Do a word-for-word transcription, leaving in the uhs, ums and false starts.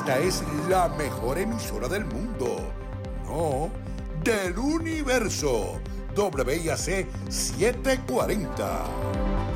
esta es la mejor emisora del mundo. No, del universo. W I A C setecientos cuarenta.